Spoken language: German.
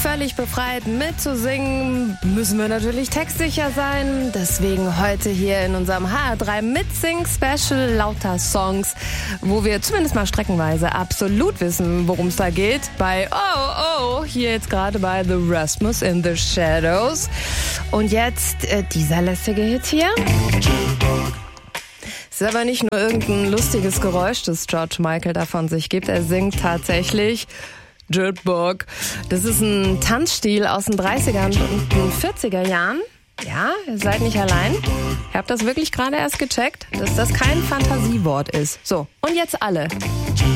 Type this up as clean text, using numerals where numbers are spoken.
völlig befreit mitzusingen, müssen wir natürlich textsicher sein. Deswegen heute hier in unserem HR3 Mitsing-Special lauter Songs, wo wir zumindest mal streckenweise absolut wissen, worum es da geht. Bei hier jetzt gerade bei The Rasmus in the Shadows. Und jetzt dieser lästige Hit hier. Es ist aber nicht nur irgendein lustiges Geräusch, das George Michael da von sich gibt. Er singt tatsächlich Jitterbug. Das ist ein Tanzstil aus den 30er und den 40er Jahren. Ja, ihr seid nicht allein. Ich habe das wirklich gerade erst gecheckt, dass das kein Fantasiewort ist. So, und jetzt alle.